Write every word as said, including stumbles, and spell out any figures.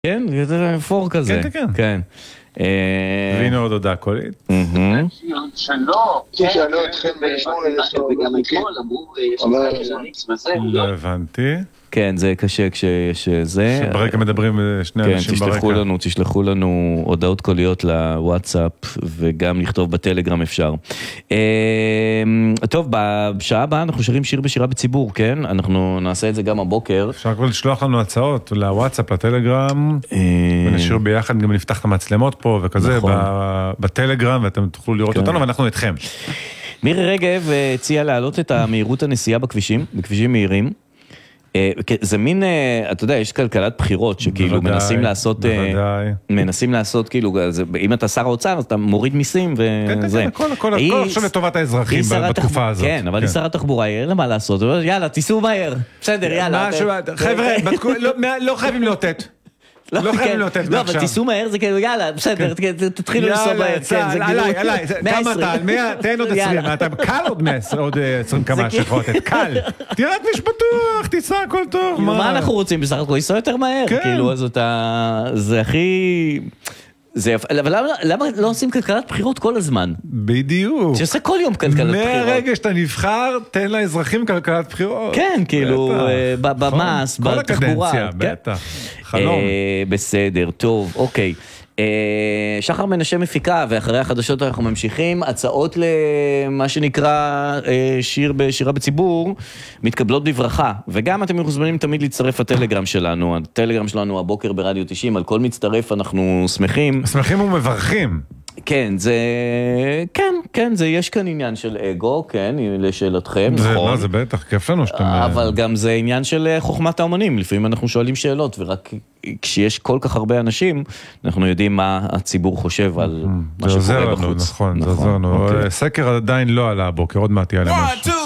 כן, זה פור כזה. כן, כן, כן. והנה עוד הודעה קולית. שלא, תשאלו אתכם וגם אתמול אמרו, לא הבנתי. כן, זה קשה כשיש זה. ברקע מדברים שני אנשים ברקע. כן, תשלחו לנו, תשלחו לנו הודעות קוליות לוואטסאפ, וגם לכתוב בטלגרם אפשר. טוב, בשעה הבאה אנחנו שרים שיר בשירה בציבור, כן? אנחנו נעשה את זה גם הבוקר. אפשר כבר לשלוח לנו הצעות לוואטסאפ, לטלגרם, ונשאיר ביחד, גם נפתח את המצלמות פה וכזה, בטלגרם, ואתם תוכלו לראות אותנו, ואנחנו איתכם. מירי רגב הציעה להעלות את המהירות הנסיעה בכבישים, בכבישים מהירים. זה מין, אתה יודע, יש כלכלת בחירות שכאילו מנסים לעשות, מנסים לעשות כאילו, אם אתה שר האוצר, אתה מוריד מיסים וזה. כן, כן, הכל עכשיו לטובת האזרחים בתקופה הזאת. כן, אבל היא שר התחבורה, אין לה מה לעשות, יאללה, תיסעו מהר, בסדר, יאללה. חבר'ה, לא חייבים לאותת. לא חייבים לאותת מעכשיו. לא, אבל תיסעו מהר זה כאילו, יאללה, בסדר, תתחילו לנסוע מהר. יאללה, עליי, עליי, כמה אתה, על מאה, תן עוד עשרים, אתה קל עוד עשרים כמה שכות, קל. תראה את מיש בטוח, תיסע, הכל טוב. מה אנחנו רוצים בסך הכל? לנסוע יותר מהר, כאילו, אז זה הכי... אבל למה לא עושים כלכלת בחירות כל הזמן? בדיוק. שעושה כל יום כלכלת בחירות. מהרגע שאתה נבחר, תן לאזרחים כלכלת בחירות. כן, כאילו, במס, בתחבורה. כל הקדנציה, בטח. חלום. בסדר, טוב, אוקיי. שחר מנשה מפיקה, ואחרי החדשות אנחנו ממשיכים. הצעות למה שנקרא שיר בשירה בציבור, מתקבלות בברכה. וגם אתם מוזמנים תמיד להצטרף לטלגרם שלנו. הטלגרם שלנו הבוקר ברדיו תשעים, על כל מצטרף אנחנו שמחים. שמחים ומברכים. כן, זה, כן, כן, זה, יש כאן עניין של אגו, כן, לשאלתכם, זה, נכון. לא, זה בטח, כיף לנו שאתם... אבל גם זה עניין של חוכמת האומנים, לפעמים אנחנו שואלים שאלות, ורק כשיש כל כך הרבה אנשים, אנחנו יודעים מה הציבור חושב על מה שקורה בחוץ. נכון, זה עוזר לנו. סקר עדיין לא עלה הבוקר, עוד מעט יעלה משהו.